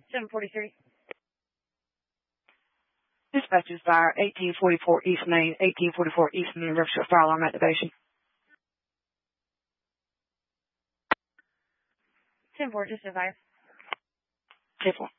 743. Dispatches fire 1844 East Main, 1844 East Main, register fire alarm activation. 10-4, just a fire. 10-4.